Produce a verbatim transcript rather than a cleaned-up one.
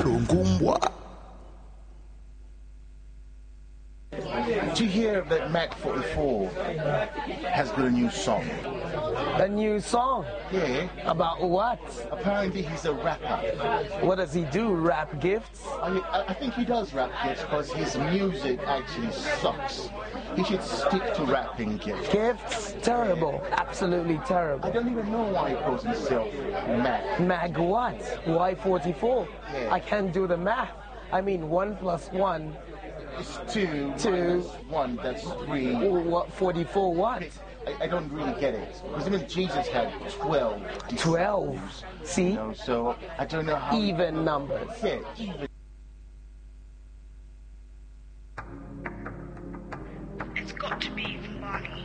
Do you hear that Mac forty-four has got a new song? A new song? Yeah. About what? Apparently he's a rapper. What does he do? Rap gifts? I mean, I, I think he does rap gifts because his music actually sucks. He should stick to rapping gifts. Gifts? Terrible. Absolutely terrible. I don't even know why he calls himself Mac. Mag what? Why forty-four? Yeah. I can't do the math. I mean, one plus one. It's two. Two. One, that's three. What, forty-four what? I, I don't really get it. Because even Jesus had twelve. twelve. See? You know, so I don't know how... Even numbers. Yeah, even.